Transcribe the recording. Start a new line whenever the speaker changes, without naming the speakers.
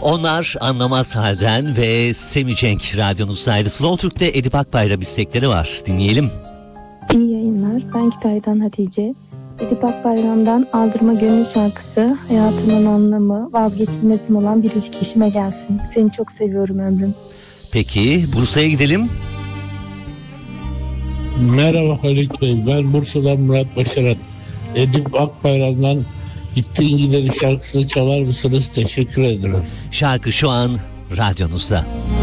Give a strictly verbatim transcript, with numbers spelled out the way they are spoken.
Onlar Anlamaz Halden ve Semih Cenk radyonuzdaydı. Slow Türk'te Edip Akbayram istekleri var. Dinleyelim.
İyi yayınlar. Ben Kütahya'dan Hatice. Edip Akbayram'dan Aldırma Gönül şarkısı hayatımın anlamı, vazgeçilmezim olan bir ilişki işime gelsin. Seni çok seviyorum ömrüm.
Peki Bursa'ya gidelim.
Merhaba Haluk Bey, ben Bursa'dan Murat Başaran. Edip Akbayram'dan Gittiğin Gideri şarkısını çalar mısınız? Teşekkür ederim.
Şarkı şu an radyonuzda.